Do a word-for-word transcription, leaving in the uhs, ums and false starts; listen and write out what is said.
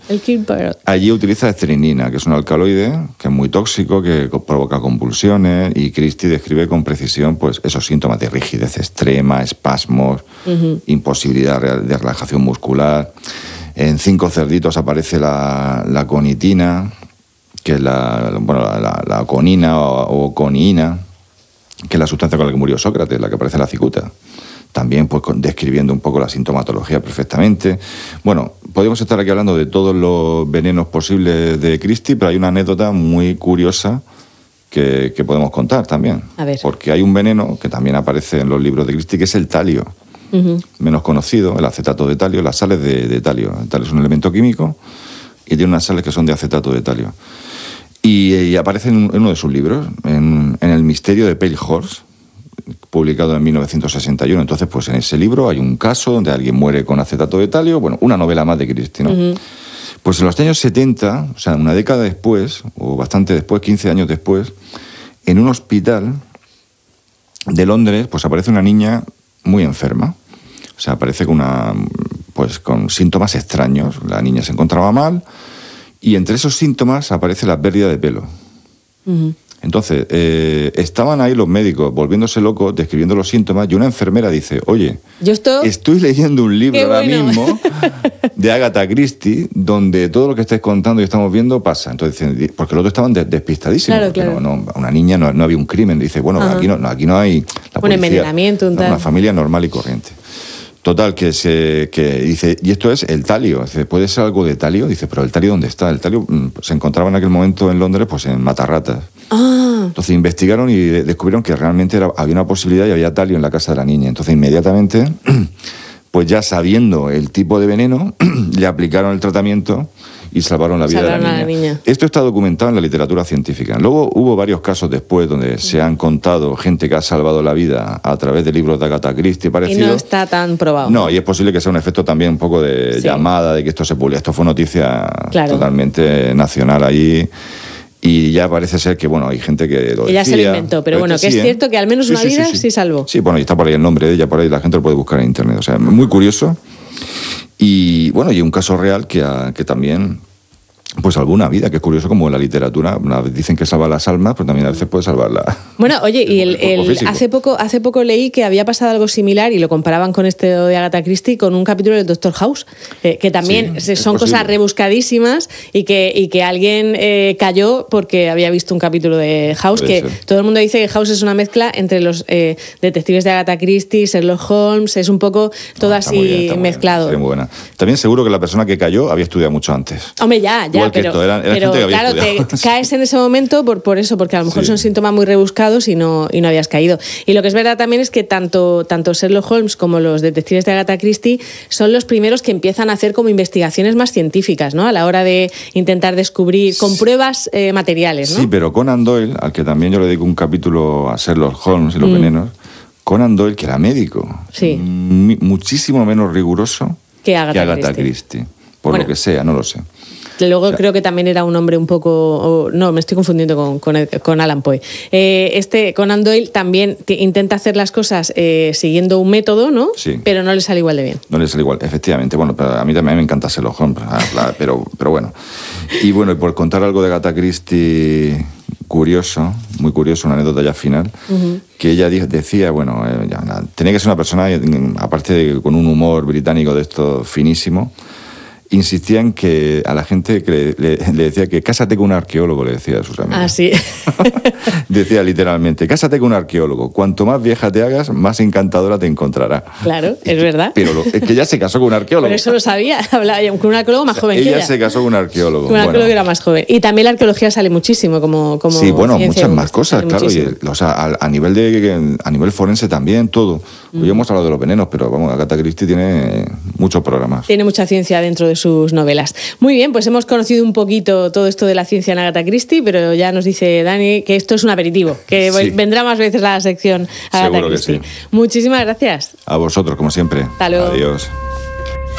El King Parrot. Allí utiliza estrinina, que es un alcaloide que es muy tóxico, que provoca convulsiones, y Christie describe con precisión pues, esos síntomas de rigidez extrema, espasmos, uh-huh. imposibilidad de relajación muscular. En Cinco cerditos aparece la, la conitina, que es la, bueno, la, la conina o, o coniina, que es la sustancia con la que murió Sócrates, la que aparece en la cicuta. También pues, describiendo un poco la sintomatología perfectamente. Bueno, podemos estar aquí hablando de todos los venenos posibles de Christie, pero hay una anécdota muy curiosa que, que podemos contar también. A ver. Porque hay un veneno que también aparece en los libros de Christie, que es el talio. Uh-huh. Menos conocido, el acetato de talio, las sales de, de talio. El talio es un elemento químico y tiene unas sales que son de acetato de talio. Y, y aparece en, en uno de sus libros, en, en El misterio de Pale Horse, publicado en mil novecientos sesenta y uno. Entonces, pues en ese libro hay un caso donde alguien muere con acetato de talio, bueno, una novela más de Christie, ¿no? Uh-huh. Pues en los años setenta, o sea, una década después, o bastante después, quince años después, en un hospital de Londres, pues aparece una niña muy enferma. O sea, aparece con una, pues con síntomas extraños. La niña se encontraba mal y entre esos síntomas aparece la pérdida de pelo. Uh-huh. Entonces, eh, estaban ahí los médicos volviéndose locos, describiendo los síntomas, y una enfermera dice, oye, ¿Yo estoy? estoy leyendo un libro Qué ahora bueno. mismo de Agatha Christie, donde todo lo que estáis contando y estamos viendo pasa. Entonces, porque los otros estaban de, despistadísimos. Claro, claro. No, no, una niña no, no había un crimen. Dice, bueno, aquí no, no, aquí no hay la un policía, envenenamiento, un tal. Una familia normal y corriente. Total, que se que dice, y esto es el talio. Dice, ¿puede ser algo de talio? Dice, pero ¿el talio dónde está? El talio se encontraba en aquel momento en Londres, pues en matarratas. Ah. Entonces investigaron y descubrieron que realmente era, había una posibilidad y había talio en la casa de la niña. Entonces inmediatamente, pues ya sabiendo el tipo de veneno, le aplicaron el tratamiento y salvaron la vida salvaron de la niña. a la niña. Esto está documentado en la literatura científica. Luego hubo varios casos después donde se han contado gente que ha salvado la vida a través de libros de Agatha Christie parecidos. Y no está tan probado. No, y es posible que sea un efecto también un poco de sí. llamada, de que esto se publica. Esto fue noticia claro. totalmente nacional allí. Y ya parece ser que, bueno, hay gente que lo Ella decía, se lo inventó, pero bueno, que sí, es ¿eh? cierto que al menos sí, una sí, vida sí, sí. sí salvó. Sí, bueno, y está por ahí el nombre de ella, por ahí la gente lo puede buscar en internet. O sea, muy curioso. Y bueno, y un caso real que, a, que también pues salvó una vida, que es curioso como en la literatura una vez dicen que salva las almas, pero también a veces puede salvarla. Bueno, oye, y el, el, hace poco hace poco leí que había pasado algo similar y lo comparaban con este de Agatha Christie con un capítulo del Doctor House, eh, que también sí, son cosas rebuscadísimas y que, y que alguien eh, cayó porque había visto un capítulo de House, puede que ser. Todo el mundo dice que House es una mezcla entre los eh, detectives de Agatha Christie, Sherlock Holmes, es un poco todo no, así bien, mezclado. Bien, muy buena. También seguro que la persona que cayó había estudiado mucho antes. Hombre, ya, ya. Pero, esto, era, era pero gente que había claro, estudiado. te caes en ese momento por, por eso, porque a lo mejor sí. son síntomas muy rebuscados y no, y no habías caído. Y lo que es verdad también es que tanto, tanto Sherlock Holmes como los detectives de Agatha Christie son los primeros que empiezan a hacer como investigaciones más científicas, ¿no? A la hora de intentar descubrir con pruebas eh, materiales, ¿no? Sí, pero Conan Doyle, al que también yo le dedico un capítulo a Sherlock Holmes y los mm. venenos, Conan Doyle, que era médico, sí. m- muchísimo menos riguroso que Agatha, que Agatha Christie. Christie. Por bueno. lo que sea, no lo sé. Luego o sea, creo que también era un hombre un poco... O, no, me estoy confundiendo con, con, con Alan Poe. Eh, este Conan Doyle también t- intenta hacer las cosas eh, siguiendo un método, ¿no? Sí. Pero no le sale igual de bien. No le sale igual, efectivamente. Bueno, pero a mí también me encanta Sherlock Holmes, pero, pero bueno. Y bueno, y por contar algo de Agatha Christie curioso, muy curioso, una anécdota ya final, uh-huh. que ella decía, bueno, eh, ya, tenía que ser una persona, aparte de con un humor británico de esto finísimo, insistía en que a la gente que le, le, le decía que cásate con un arqueólogo, le decía a sus amigos. Ah, sí. Decía literalmente, cásate con un arqueólogo. Cuanto más vieja te hagas, más encantadora te encontrará. Claro, es verdad. Pero lo, es que ella se casó con un arqueólogo. Por eso lo sabía. Hablaba con un arqueólogo más o sea, joven ella que ella. se casó con un arqueólogo. Con un arqueólogo bueno. que era más joven. Y también la arqueología sale muchísimo como, como sí, bueno, ciencia, muchas más cosas, claro. Y el, o sea, a, a, nivel de, a nivel forense también, todo. Mm. Hoy hemos hablado de los venenos, pero vamos, Agatha Christie tiene muchos programas. Tiene mucha ciencia dentro de sus novelas. Muy bien, pues hemos conocido un poquito todo esto de la ciencia en Agatha Christie, pero ya nos dice Dani que esto es un aperitivo, que sí. vendrá más veces la sección Agatha Seguro Christie. Que sí. Muchísimas gracias. A vosotros, como siempre. Hasta luego. Adiós.